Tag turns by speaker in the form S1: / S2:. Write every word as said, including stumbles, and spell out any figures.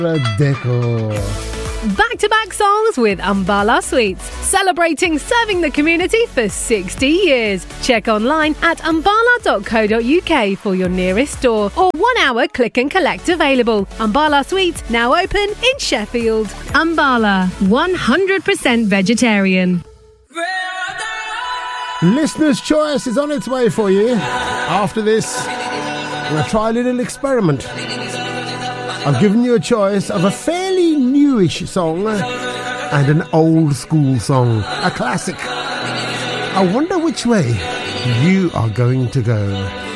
S1: Decor.
S2: Back-to-back songs with Ambala Sweets, celebrating serving the community for sixty years. Check online at ambala dot co dot uk for your nearest store or one-hour click and collect available. Ambala Sweets now open in Sheffield. Ambala, one hundred percent vegetarian.
S1: Listener's Choice is on its way for you. After this, we're going to try a little experiment. I've given you a choice of a fairly newish song and an old school song, a classic. I wonder which way you are going to go.